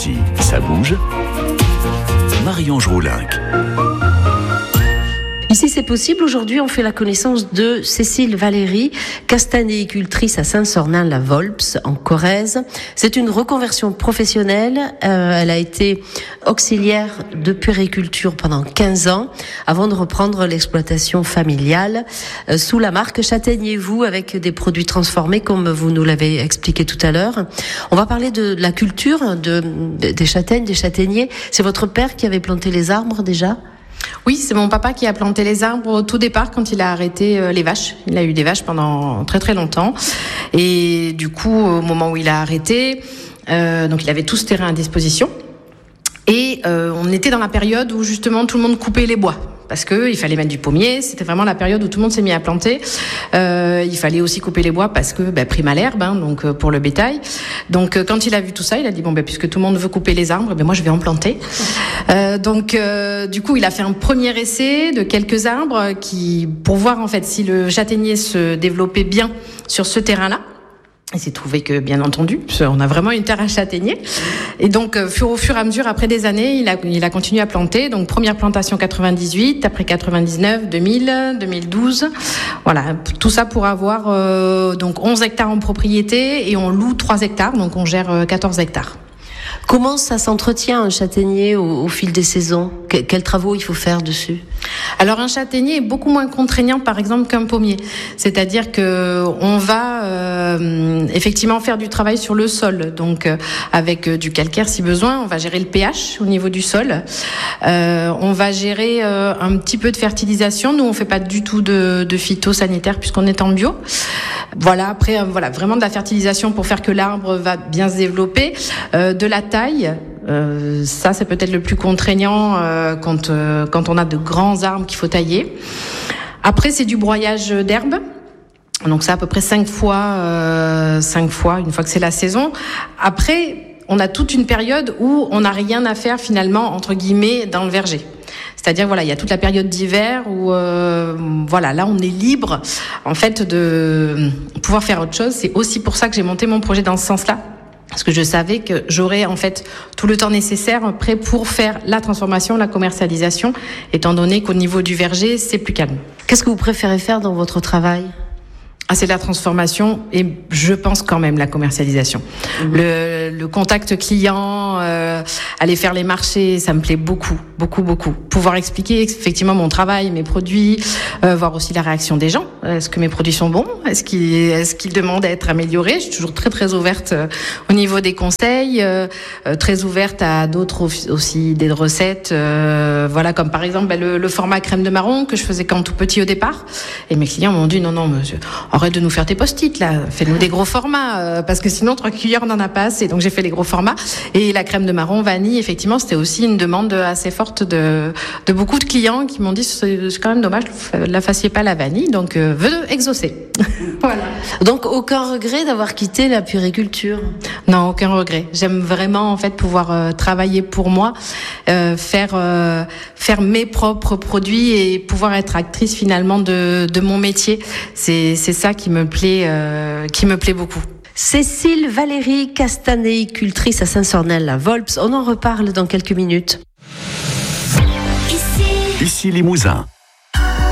Ici, ça bouge. Marie-Ange Roulinck. Ici, c'est possible. Aujourd'hui, on fait la connaissance de Cécile Valéry, castanéicultrice à Saint-Sornin-la-Volps, en Corrèze. C'est une reconversion professionnelle. Elle a été auxiliaire de puériculture pendant 15 ans, avant de reprendre l'exploitation familiale sous la marque Châtaignez-vous, avec des produits transformés, comme vous nous l'avez expliqué tout à l'heure. On va parler de la culture des châtaignes, des châtaigniers. C'est votre père qui avait planté les arbres déjà ? Oui, c'est mon papa qui a planté les arbres au tout départ quand il a arrêté les vaches. Il a eu des vaches pendant très très longtemps. Et du coup, au moment où il a arrêté, donc il avait tout ce terrain à disposition. Et on était dans la période où justement tout le monde coupait les bois. Parce que il fallait mettre du pommier, c'était vraiment la période où tout le monde s'est mis à planter. Il fallait aussi couper les bois parce que prime à l'herbe, donc pour le bétail. Donc quand il a vu tout ça, il a dit puisque tout le monde veut couper les arbres, moi je vais en planter. Donc du coup, il a fait un premier essai de quelques arbres pour voir en fait si le châtaignier se développait bien sur ce terrain-là. Il s'est trouvé que, bien entendu, on a vraiment une terre à châtaignier. Et donc, au fur et à mesure, après des années, il a continué à planter. Donc, première plantation 98, après 99, 2000, 2012. Voilà, tout ça pour avoir donc 11 hectares en propriété et on loue 3 hectares, donc on gère 14 hectares. Comment ça s'entretient un châtaignier au fil des saisons ? Quels travaux il faut faire dessus ? Alors un châtaignier est beaucoup moins contraignant par exemple qu'un pommier. C'est-à-dire que on va effectivement faire du travail sur le sol, donc avec du calcaire si besoin. On va gérer le pH au niveau du sol. On va gérer un petit peu de fertilisation. Nous on fait pas du tout de phytosanitaire puisqu'on est en bio. Voilà, après vraiment de la fertilisation pour faire que l'arbre va bien se développer. De la taille, ça c'est peut-être le plus contraignant quand on a de grands arbres qu'il faut tailler. Après c'est du broyage d'herbe. Donc c'est à peu près 5 fois une fois que c'est la saison. Après on a toute une période où on n'a rien à faire finalement entre guillemets dans le verger. C'est-à-dire il y a toute la période d'hiver où là on est libre en fait de pouvoir faire autre chose. C'est aussi pour ça que j'ai monté mon projet dans ce sens-là. Parce que je savais que j'aurais en fait tout le temps nécessaire prêt pour faire la transformation, la commercialisation, étant donné qu'au niveau du verger, c'est plus calme. Qu'est-ce que vous préférez faire dans votre travail ? C'est la transformation et je pense quand même la commercialisation. Le contact client, aller faire les marchés, ça me plaît beaucoup. Pouvoir expliquer effectivement mon travail, mes produits, voir aussi la réaction des gens. Est-ce que mes produits sont bons ? Est-ce qu'ils demandent à être améliorés ? Je suis toujours très très ouverte au niveau des conseils, très ouverte à d'autres aussi des recettes. Comme par exemple le format crème de marron que je faisais quand tout petit au départ. Et mes clients m'ont dit non monsieur, arrête de nous faire tes post-it là, fais-nous des gros formats parce que sinon 3 cuillères on n'en a pas assez. Donc j'ai fait les gros formats et la crème de marron vanille, effectivement c'était aussi une demande assez forte de beaucoup de clients qui m'ont dit c'est quand même dommage que vous ne la fassiez pas la vanille, donc veux exaucer. Voilà. Donc aucun regret d'avoir quitté la puériculture ? Non, aucun regret. J'aime vraiment en fait pouvoir travailler pour moi, faire mes propres produits et pouvoir être actrice finalement de mon métier. C'est ça qui me plaît beaucoup. Cécile Valéry, castanéicultrice à Saint-Sornin-la-Volps. On en reparle dans quelques minutes. Ici Limousin.